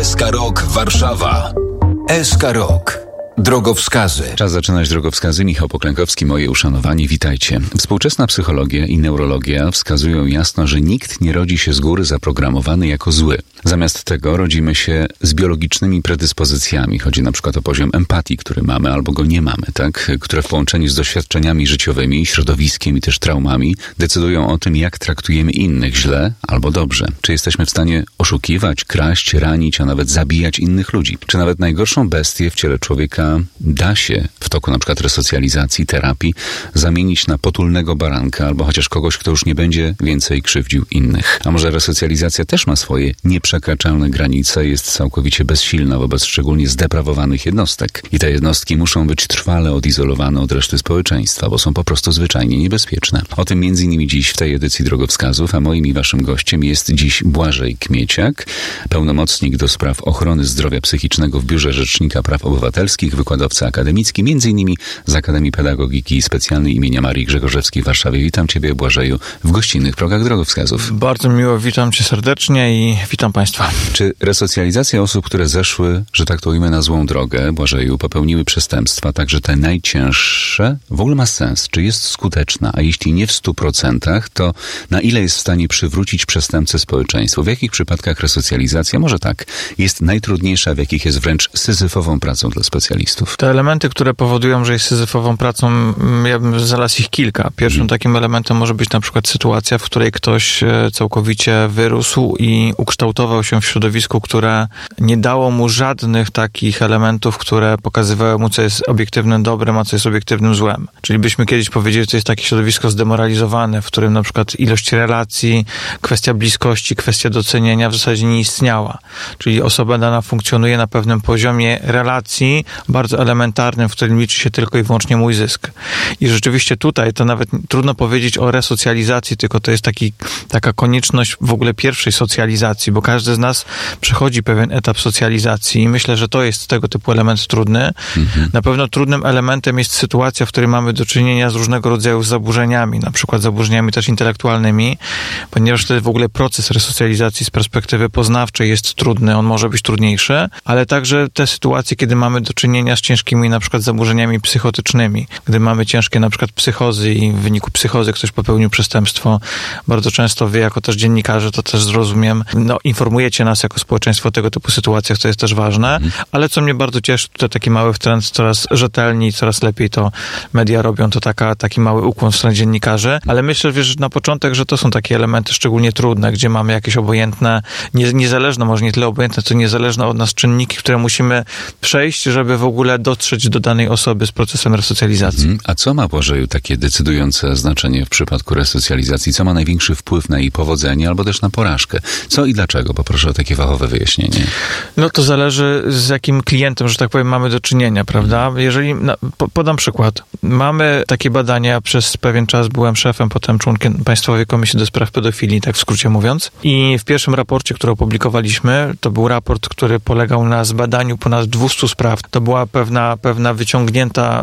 SK Rok Warszawa. SK Rok. Drogowskazy. Czas zaczynać drogowskazy. Michał Poklękowski, moje uszanowanie, witajcie. Współczesna psychologia i neurologia wskazują jasno, że nikt nie rodzi się z góry zaprogramowany jako zły. Zamiast tego rodzimy się z biologicznymi predyspozycjami. Chodzi na przykład o poziom empatii, który mamy albo go nie mamy, tak? Które w połączeniu z doświadczeniami życiowymi, środowiskiem i też traumami decydują o tym, jak traktujemy innych źle albo dobrze. Czy jesteśmy w stanie oszukiwać, kraść, ranić, a nawet zabijać innych ludzi? Czy nawet najgorszą bestię w ciele człowieka da się w toku na przykład resocjalizacji, terapii zamienić na potulnego baranka albo chociaż kogoś, kto już nie będzie więcej krzywdził innych. A może resocjalizacja też ma swoje nieprzekraczalne granice, jest całkowicie bezsilna wobec szczególnie zdeprawowanych jednostek. I te jednostki muszą być trwale odizolowane od reszty społeczeństwa, bo są po prostu zwyczajnie niebezpieczne. O tym m.in. dziś w tej edycji Drogowskazów, a moim i waszym gościem jest dziś Błażej Kmieciak, pełnomocnik do spraw ochrony zdrowia psychicznego w Biurze Rzecznika Praw Obywatelskich, wykładowca akademicki, m.in. z Akademii Pedagogiki Specjalnej imienia Marii Grzegorzewskiej w Warszawie. Witam Ciebie, Błażeju, w gościnnych progach Drogowskazów. Bardzo miło, witam Cię serdecznie i witam Państwa. Czy resocjalizacja osób, które zeszły, że tak to ujmę, na złą drogę, Błażeju, popełniły przestępstwa, także te najcięższe, w ogóle ma sens? Czy jest skuteczna? A jeśli nie w 100%, to na ile jest w stanie przywrócić przestępcę społeczeństwu? W jakich przypadkach resocjalizacja, może tak, jest najtrudniejsza, w jakich jest wręcz syzyfową pracą dla specjalistów? Te elementy, które powodują, że jest syzyfową pracą, ja bym znalazł ich kilka. Pierwszym takim elementem może być na przykład sytuacja, w której ktoś całkowicie wyrósł i ukształtował się w środowisku, które nie dało mu żadnych takich elementów, które pokazywały mu, co jest obiektywnym dobrem, a co jest obiektywnym złem. Czyli byśmy kiedyś powiedzieli, że to jest takie środowisko zdemoralizowane, w którym na przykład ilość relacji, kwestia bliskości, kwestia docenienia w zasadzie nie istniała. Czyli osoba dana funkcjonuje na pewnym poziomie relacji, bardzo elementarnym, w którym liczy się tylko i wyłącznie mój zysk. I rzeczywiście tutaj to nawet trudno powiedzieć o resocjalizacji, tylko to jest taka konieczność w ogóle pierwszej socjalizacji, bo każdy z nas przechodzi pewien etap socjalizacji i myślę, że to jest tego typu element trudny. Na pewno trudnym elementem jest sytuacja, w której mamy do czynienia z różnego rodzaju zaburzeniami, na przykład zaburzeniami też intelektualnymi, ponieważ wtedy w ogóle proces resocjalizacji z perspektywy poznawczej jest trudny, on może być trudniejszy, ale także te sytuacje, kiedy mamy do czynienia z ciężkimi na przykład zaburzeniami psychotycznymi. Gdy mamy ciężkie na przykład psychozy i w wyniku psychozy ktoś popełnił przestępstwo, bardzo często wy jako też dziennikarze, to też zrozumiem, informujecie nas jako społeczeństwo o tego typu sytuacjach, co jest też ważne, ale co mnie bardzo cieszy, to taki mały trend, coraz rzetelniej, coraz lepiej to media robią, to taki mały ukłon w stronę dziennikarzy, ale myślę, wiesz, na początek, że to są takie elementy szczególnie trudne, gdzie mamy jakieś obojętne, niezależne, może nie tyle obojętne, co niezależne od nas czynniki, które musimy przejść, żeby w ogóle dotrzeć do danej osoby z procesem resocjalizacji. A co ma, Błażeju, takie decydujące znaczenie w przypadku resocjalizacji? Co ma największy wpływ na jej powodzenie albo też na porażkę? Co i dlaczego? Poproszę o takie fachowe wyjaśnienie. No to zależy, z jakim klientem, że tak powiem, mamy do czynienia, prawda? Jeżeli, podam przykład. Mamy takie badania, przez pewien czas byłem szefem, potem członkiem Państwowej Komisji do Spraw Pedofilii, tak w skrócie mówiąc. I w pierwszym raporcie, który opublikowaliśmy, to był raport, który polegał na zbadaniu ponad 200 spraw. To była pewna wyciągnięta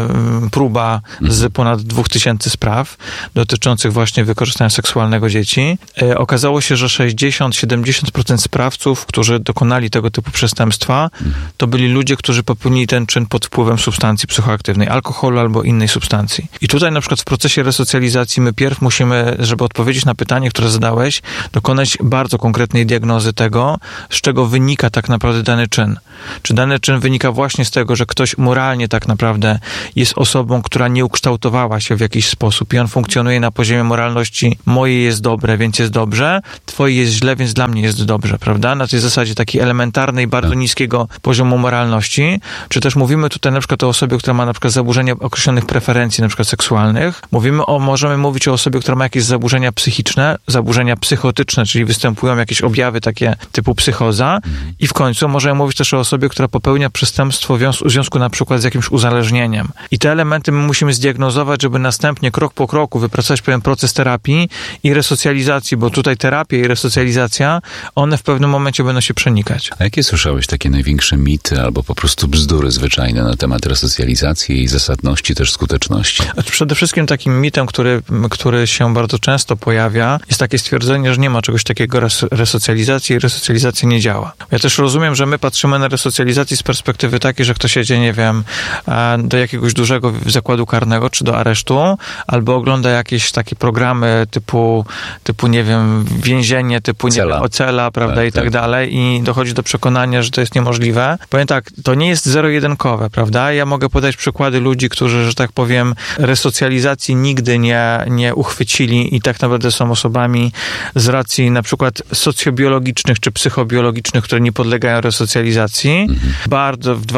próba z ponad 2000 spraw dotyczących właśnie wykorzystania seksualnego dzieci. Okazało się, że 60-70% sprawców, którzy dokonali tego typu przestępstwa, to byli ludzie, którzy popełnili ten czyn pod wpływem substancji psychoaktywnej, alkoholu albo innej substancji. I tutaj na przykład w procesie resocjalizacji my pierw musimy, żeby odpowiedzieć na pytanie, które zadałeś, dokonać bardzo konkretnej diagnozy tego, z czego wynika tak naprawdę dany czyn. Czy dany czyn wynika właśnie z tego, że ktoś moralnie tak naprawdę jest osobą, która nie ukształtowała się w jakiś sposób i on funkcjonuje na poziomie moralności, moje jest dobre, więc jest dobrze, twoje jest źle, więc dla mnie jest dobrze, prawda? Na tej zasadzie takiej elementarnej, bardzo niskiego poziomu moralności. Czy też mówimy tutaj na przykład o osobie, która ma na przykład zaburzenia określonych preferencji, na przykład seksualnych. Możemy mówić o osobie, która ma jakieś zaburzenia psychiczne, zaburzenia psychotyczne, czyli występują jakieś objawy takie typu psychoza i w końcu możemy mówić też o osobie, która popełnia przestępstwo przestępstwo w związku na przykład z jakimś uzależnieniem. I te elementy my musimy zdiagnozować, żeby następnie krok po kroku wypracować pewien proces terapii i resocjalizacji, bo tutaj terapia i resocjalizacja, one w pewnym momencie będą się przenikać. A jakie słyszałeś takie największe mity albo po prostu bzdury zwyczajne na temat resocjalizacji, jej zasadności, też skuteczności? Przede wszystkim takim mitem, który się bardzo często pojawia, jest takie stwierdzenie, że nie ma czegoś takiego resocjalizacji i resocjalizacja nie działa. Ja też rozumiem, że my patrzymy na resocjalizację z perspektywy takiej, że ktoś jedzie, nie wiem, do jakiegoś dużego zakładu karnego czy do aresztu, albo ogląda jakieś takie programy typu nie wiem, więzienie, typu Cela. Ocela, prawda, i tak dalej, i dochodzi do przekonania, że to jest niemożliwe. Powiem tak, to nie jest zero-jedynkowe, prawda? Ja mogę podać przykłady ludzi, którzy, że tak powiem, resocjalizacji nigdy nie uchwycili i tak naprawdę są osobami z racji na przykład socjobiologicznych czy psychobiologicznych, które nie podlegają resocjalizacji. Bardzo w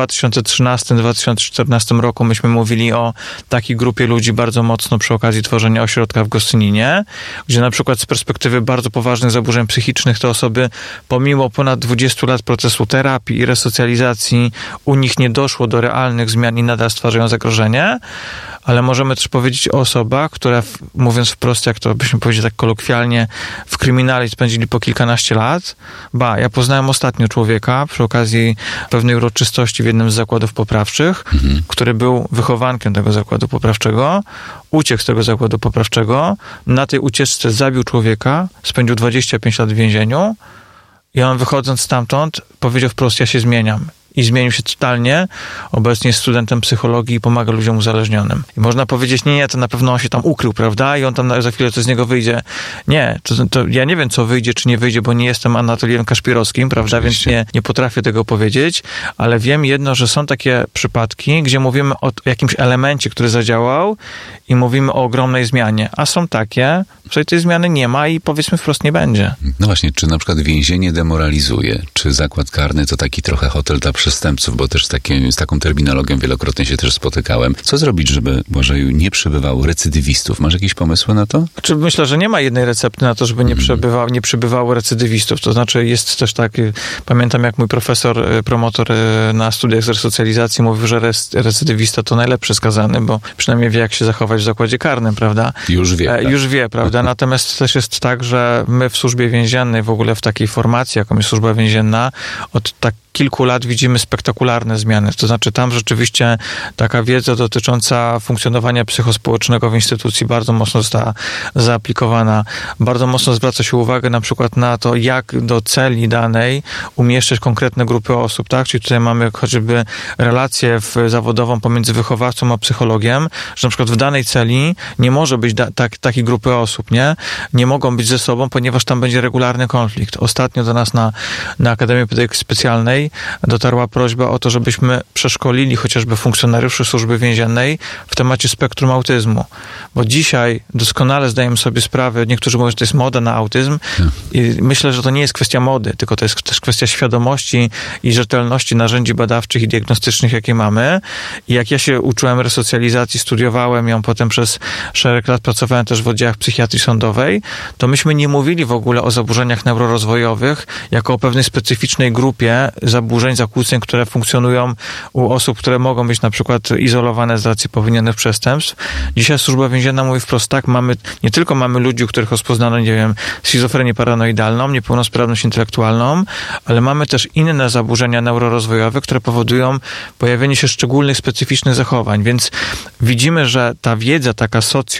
2013-2014 roku myśmy mówili o takiej grupie ludzi bardzo mocno przy okazji tworzenia ośrodka w Gostyninie, gdzie na przykład z perspektywy bardzo poważnych zaburzeń psychicznych te osoby pomimo ponad 20 lat procesu terapii i resocjalizacji u nich nie doszło do realnych zmian i nadal stwarzają zagrożenie, ale możemy też powiedzieć o osobach, które, mówiąc wprost, jak to byśmy powiedzieli tak kolokwialnie, w kryminale spędzili po kilkanaście lat. Ja poznałem ostatnio człowieka przy okazji pewnej uroczystości w jednym z zakładów poprawczych, który był wychowankiem tego zakładu poprawczego, uciekł z tego zakładu poprawczego, na tej ucieczce zabił człowieka, spędził 25 lat w więzieniu i on wychodząc stamtąd powiedział wprost, ja się zmieniam. I zmienił się totalnie. Obecnie jest studentem psychologii i pomaga ludziom uzależnionym. I można powiedzieć, nie, to na pewno on się tam ukrył, prawda? I on tam za chwilę coś z niego wyjdzie. Nie, to ja nie wiem, co wyjdzie, czy nie wyjdzie, bo nie jestem Anatoliem Kaszpirowskim, prawda? Oczywiście. Więc nie potrafię tego powiedzieć, ale wiem jedno, że są takie przypadki, gdzie mówimy o jakimś elemencie, który zadziałał i mówimy o ogromnej zmianie. A są takie, że tej zmiany nie ma i powiedzmy wprost nie będzie. No właśnie, czy na przykład więzienie demoralizuje? Czy zakład karny to taki trochę hotel dla przestępców, bo też z taką terminologią wielokrotnie się też spotykałem. Co zrobić, żeby, Błażeju, nie przybywało recydywistów? Masz jakieś pomysły na to? Myślę, że nie ma jednej recepty na to, żeby nie przybywało recydywistów. To znaczy jest też tak, pamiętam jak mój profesor, promotor na studiach z resocjalizacji mówił, że recydywista to najlepszy skazany, bo przynajmniej wie, jak się zachować w zakładzie karnym, prawda? Już wie. Tak? Już wie, prawda? Natomiast też jest tak, że my w służbie więziennej, w ogóle w takiej formacji, jaką jest służba więzienna, od kilku lat widzimy spektakularne zmiany. To znaczy tam rzeczywiście taka wiedza dotycząca funkcjonowania psychospołecznego w instytucji bardzo mocno została zaaplikowana. Bardzo mocno zwraca się uwagę na przykład na to, jak do celi danej umieszczać konkretne grupy osób, tak? Czyli tutaj mamy choćby relację zawodową pomiędzy wychowawcą a psychologiem, że na przykład w danej celi nie może być takiej grupy osób, nie? Nie mogą być ze sobą, ponieważ tam będzie regularny konflikt. Ostatnio do nas na Akademii Pedagogiki Specjalnej dotarła prośba o to, żebyśmy przeszkolili chociażby funkcjonariuszy służby więziennej w temacie spektrum autyzmu. Bo dzisiaj doskonale zdajemy sobie sprawę, niektórzy mówią, że to jest moda na autyzm i myślę, że to nie jest kwestia mody, tylko to jest też kwestia świadomości i rzetelności narzędzi badawczych i diagnostycznych, jakie mamy. I jak ja się uczyłem resocjalizacji, studiowałem ją, potem przez szereg lat pracowałem też w oddziałach psychiatrii sądowej, to myśmy nie mówili w ogóle o zaburzeniach neurorozwojowych jako o pewnej specyficznej grupie zaburzeń, zakłóceń, które funkcjonują u osób, które mogą być na przykład izolowane z racji popełnionych przestępstw. Dzisiaj służba więzienna mówi wprost tak, nie tylko mamy ludzi, u których rozpoznano, nie wiem, schizofrenię paranoidalną, niepełnosprawność intelektualną, ale mamy też inne zaburzenia neurorozwojowe, które powodują pojawienie się szczególnych, specyficznych zachowań. Więc widzimy, że ta wiedza taka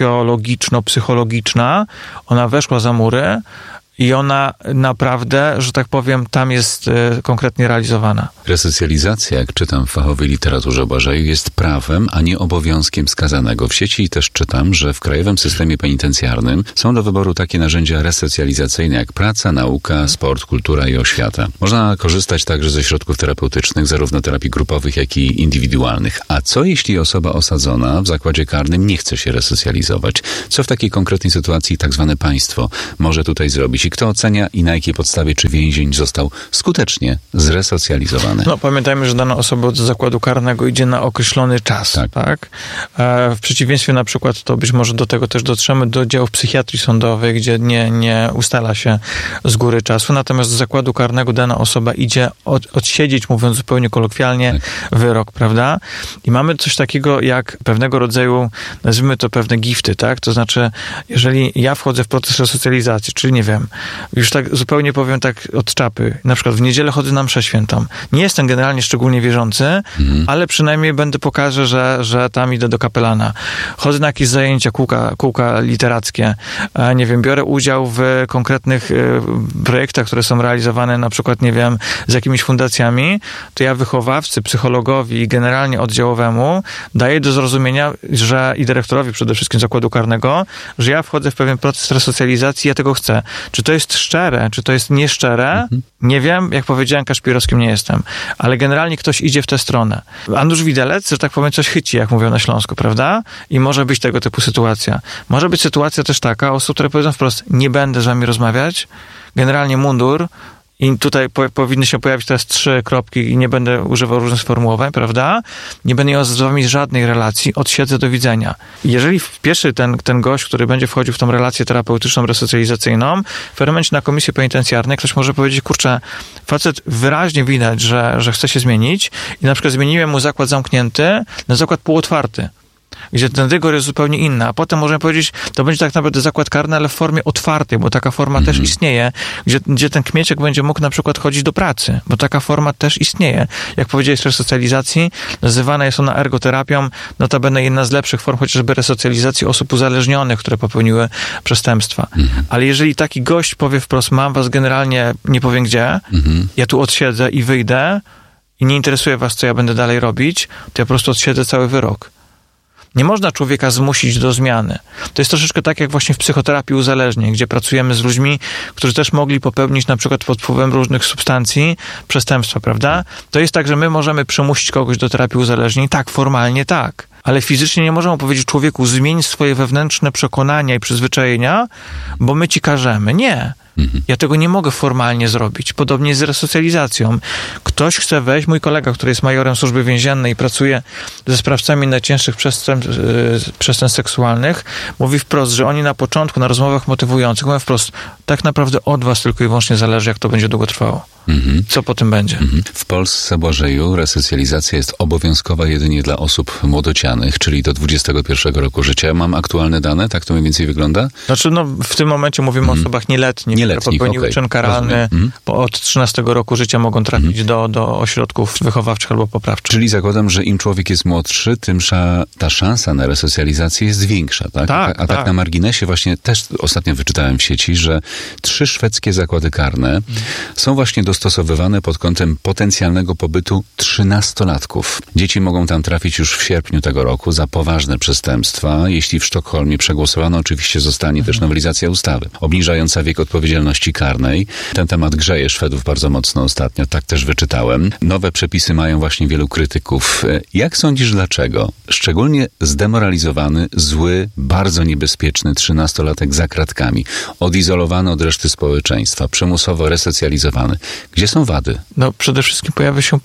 socjologiczno-psychologiczna, ona weszła za mury, i ona naprawdę, że tak powiem, tam jest konkretnie realizowana. Resocjalizacja, jak czytam w fachowej literaturze, Błażeju, jest prawem, a nie obowiązkiem skazanego. W sieci też czytam, że w krajowym systemie penitencjarnym są do wyboru takie narzędzia resocjalizacyjne jak praca, nauka, sport, kultura i oświata. Można korzystać także ze środków terapeutycznych, zarówno terapii grupowych, jak i indywidualnych. A co jeśli osoba osadzona w zakładzie karnym nie chce się resocjalizować? Co w takiej konkretnej sytuacji tak zwane państwo może tutaj zrobić? dzieci? Kto ocenia i na jakiej podstawie, czy więzień został skutecznie zresocjalizowany? No, pamiętajmy, że dana osoba od zakładu karnego idzie na określony czas, tak? W przeciwieństwie na przykład, to być może do tego też dotrzemy, do działów psychiatrii sądowej, gdzie nie ustala się z góry czasu, natomiast z zakładu karnego dana osoba idzie odsiedzieć, mówiąc zupełnie kolokwialnie, wyrok, prawda? I mamy coś takiego jak pewnego rodzaju, nazwijmy to pewne gifty, tak? To znaczy, jeżeli ja wchodzę w proces resocjalizacji, czyli nie wiem, już tak zupełnie powiem tak od czapy, na przykład w niedzielę chodzę na mszę świętą. Nie jestem generalnie szczególnie wierzący, ale przynajmniej pokażę, że tam idę do kapelana. Chodzę na jakieś zajęcia, kółka literackie, nie wiem, biorę udział w konkretnych projektach, które są realizowane na przykład, nie wiem, z jakimiś fundacjami, to ja wychowawcy, psychologowi i generalnie oddziałowemu daję do zrozumienia, i dyrektorowi przede wszystkim zakładu karnego, że ja wchodzę w pewien proces resocjalizacji, ja tego chcę. Czy to jest szczere, czy to jest nieszczere? Nie wiem, jak powiedziałem, Kaszpirowskim nie jestem, ale generalnie ktoś idzie w tę stronę. A nóż widelec, że tak powiem, coś chyci, jak mówią na Śląsku, prawda? I może być tego typu sytuacja. Może być sytuacja też taka, osób, które powiedzą wprost, nie będę z wami rozmawiać, generalnie mundur, i tutaj powinny się pojawić teraz 3 kropki i nie będę używał różnych sformułowań, prawda? Nie będę miał z wami żadnej relacji, odsiedzę, do widzenia. Jeżeli wpieszy ten gość, który będzie wchodził w tą relację terapeutyczną, resocjalizacyjną, w pewnym momencie na komisji penitencjarnej ktoś może powiedzieć, kurczę, facet wyraźnie widać, że chce się zmienić i na przykład zmieniłem mu zakład zamknięty na zakład półotwarty, gdzie ten rygor jest zupełnie inny, a potem możemy powiedzieć, to będzie tak naprawdę zakład karny, ale w formie otwartej, bo taka forma też istnieje, gdzie ten kmieciek będzie mógł na przykład chodzić do pracy, bo taka forma też istnieje. Jak powiedziałeś, resocjalizacji, nazywana jest ona ergoterapią, notabene jedna z lepszych form chociażby resocjalizacji osób uzależnionych, które popełniły przestępstwa. Ale jeżeli taki gość powie wprost, mam was generalnie, nie powiem gdzie, ja tu odsiedzę i wyjdę i nie interesuje was, co ja będę dalej robić, to ja po prostu odsiedzę cały wyrok. Nie można człowieka zmusić do zmiany. To jest troszeczkę tak, jak właśnie w psychoterapii uzależnień, gdzie pracujemy z ludźmi, którzy też mogli popełnić na przykład pod wpływem różnych substancji przestępstwa, prawda? To jest tak, że my możemy przymusić kogoś do terapii uzależnień. Tak, formalnie tak. Ale fizycznie nie możemy powiedzieć człowieku, zmień swoje wewnętrzne przekonania i przyzwyczajenia, bo my ci każemy. Nie. Ja tego nie mogę formalnie zrobić. Podobnie jest z resocjalizacją. Ktoś chce wejść, mój kolega, który jest majorem służby więziennej i pracuje ze sprawcami najcięższych przestępstw seksualnych, mówi wprost, że oni na początku, na rozmowach motywujących, mówią wprost, tak naprawdę od was tylko i wyłącznie zależy, jak to będzie długo trwało. Co po tym będzie? W Polsce, Błażeju, resocjalizacja jest obowiązkowa jedynie dla osób młodocianych, czyli do 21 roku życia. Mam aktualne dane? Tak to mniej więcej wygląda? Znaczy, w tym momencie mówimy o osobach nieletnich, które popełniły czyn karalny, bo od 13 roku życia mogą trafić do ośrodków wychowawczych albo poprawczych. Czyli zakładam, że im człowiek jest młodszy, tym ta szansa na resocjalizację jest większa, tak? Tak na marginesie właśnie też ostatnio wyczytałem w sieci, że 3 szwedzkie zakłady karne są właśnie dostosowywane pod kątem potencjalnego pobytu 13-latków. Dzieci mogą tam trafić już w sierpniu tego roku za poważne przestępstwa. Jeśli w Sztokholmie przegłosowano, oczywiście zostanie też nowelizacja ustawy obniżająca wiek odpowiedzialności karnej. Ten temat grzeje Szwedów bardzo mocno ostatnio, tak też wyczytałem. Nowe przepisy mają właśnie wielu krytyków. Jak sądzisz, dlaczego? Szczególnie zdemoralizowany, zły, bardzo niebezpieczny 13-latek za kratkami, odizolowany od reszty społeczeństwa, przymusowo resocjalizowany. Gdzie są wady? Przede wszystkim pojawia się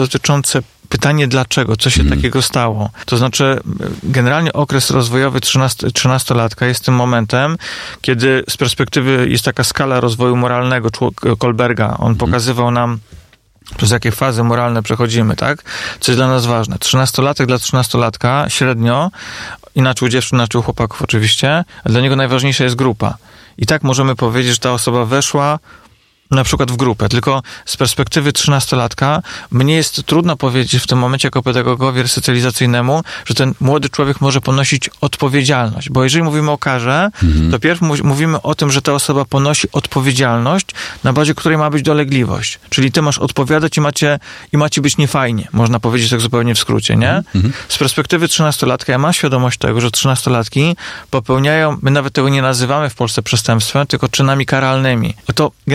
pytanie dlaczego, co się takiego stało. To znaczy, generalnie okres rozwojowy 13-latka jest tym momentem, kiedy z perspektywy jest taka skala rozwoju moralnego Kohlberga. On pokazywał nam, przez jakie fazy moralne przechodzimy, tak? Co jest dla nas ważne. 13-latek dla 13-latka średnio, inaczej u dziewczyn, inaczej u chłopaków oczywiście, a dla niego najważniejsza jest grupa. I tak możemy powiedzieć, że ta osoba weszła na przykład w grupę, tylko z perspektywy 13-latka mnie jest trudno powiedzieć w tym momencie jako pedagogowi resocjalizacyjnemu, że ten młody człowiek może ponosić odpowiedzialność, bo jeżeli mówimy o karze, to pierw mówimy o tym, że ta osoba ponosi odpowiedzialność, na bazie której ma być dolegliwość, czyli ty masz odpowiadać i macie być niefajnie, można powiedzieć tak zupełnie w skrócie, nie? Z perspektywy 13-latka ja mam świadomość tego, że 13-latki popełniają, my nawet tego nie nazywamy w Polsce przestępstwem, tylko czynami karalnymi. To generalnie z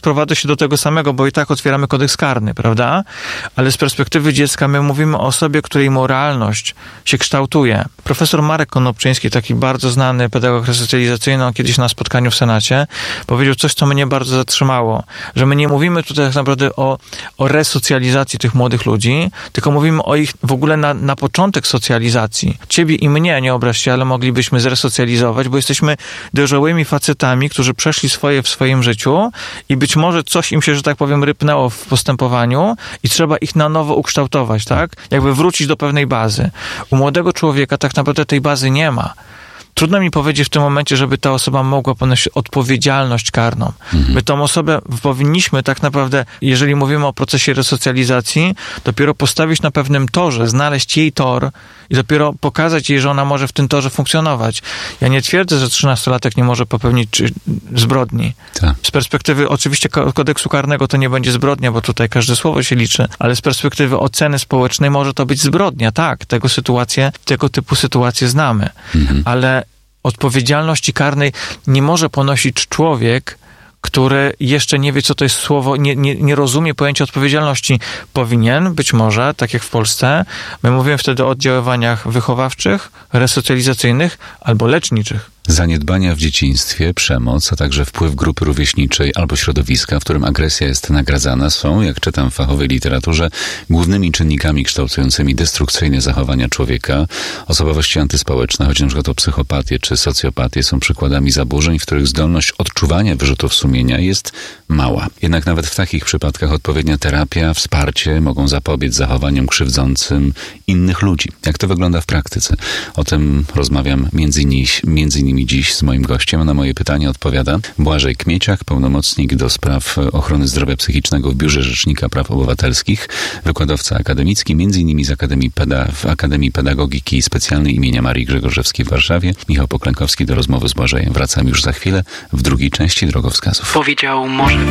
sprowadza się do tego samego, bo i tak otwieramy kodeks karny, prawda? Ale z perspektywy dziecka my mówimy o osobie, której moralność się kształtuje. Profesor Marek Konopczyński, taki bardzo znany pedagog resocjalizacyjny, on kiedyś na spotkaniu w Senacie powiedział coś, co mnie bardzo zatrzymało, że my nie mówimy tutaj tak naprawdę o resocjalizacji tych młodych ludzi, tylko mówimy o ich w ogóle na początek socjalizacji. Ciebie i mnie, nie obraź się, ale moglibyśmy zresocjalizować, bo jesteśmy dojrzałymi facetami, którzy przeszli swoje w swoim życiu i być może coś im się, że tak powiem, rypnęło w postępowaniu i trzeba ich na nowo ukształtować, tak? Jakby wrócić do pewnej bazy. U młodego człowieka tak naprawdę tej bazy nie ma. Trudno mi powiedzieć w tym momencie, żeby ta osoba mogła ponosić odpowiedzialność karną. My tą osobę powinniśmy tak naprawdę, jeżeli mówimy o procesie resocjalizacji, dopiero postawić na pewnym torze, znaleźć jej tor i dopiero pokazać jej, że ona może w tym torze funkcjonować. Ja nie twierdzę, że 13-latek nie może popełnić zbrodni. Tak. Z perspektywy oczywiście kodeksu karnego to nie będzie zbrodnia, bo tutaj każde słowo się liczy, ale z perspektywy oceny społecznej może to być zbrodnia. Tak, tego typu sytuacje znamy. Ale odpowiedzialności karnej nie może ponosić człowiek, który jeszcze nie wie, co to jest słowo, nie rozumie pojęcia odpowiedzialności. Powinien, być może, tak jak w Polsce, my mówimy wtedy o oddziaływaniach wychowawczych, resocjalizacyjnych albo leczniczych. Zaniedbania w dzieciństwie, przemoc, a także wpływ grupy rówieśniczej albo środowiska, w którym agresja jest nagradzana, są, jak czytam w fachowej literaturze, głównymi czynnikami kształtującymi destrukcyjne zachowania człowieka. Osobowości antyspołeczne, choć na przykład o psychopatię czy socjopatię, są przykładami zaburzeń, w których zdolność odczuwania wyrzutów sumienia jest mała. Jednak nawet w takich przypadkach odpowiednia terapia, wsparcie mogą zapobiec zachowaniom krzywdzącym innych ludzi. Jak to wygląda w praktyce? O tym rozmawiam między innymi dziś z moim gościem. Na moje pytanie odpowiada Błażej Kmieciak, pełnomocnik do spraw ochrony zdrowia psychicznego w Biurze Rzecznika Praw Obywatelskich, wykładowca akademicki, m.in. z Akademii Pedagogiki Specjalnej imienia Marii Grzegorzewskiej w Warszawie. Michał Poklękowski do rozmowy z Błażejem. Wracam już za chwilę w drugiej części Drogowskazów. Powiedział, może